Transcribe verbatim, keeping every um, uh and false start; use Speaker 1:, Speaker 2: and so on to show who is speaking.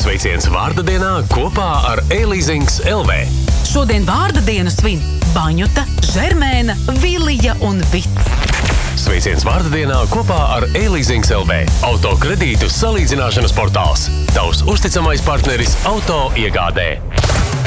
Speaker 1: Sveiciens vārda dienā kopā ar e-leasings L V.
Speaker 2: Šodien vārda dienu svin Baņuta, Žermēna, Vilija un Vits.
Speaker 1: Sveiciens vārda dienā kopā ar e-leasings L V. Auto kredītu salīdzināšanas portāls. Tavs uzticamais partneris auto iegādē.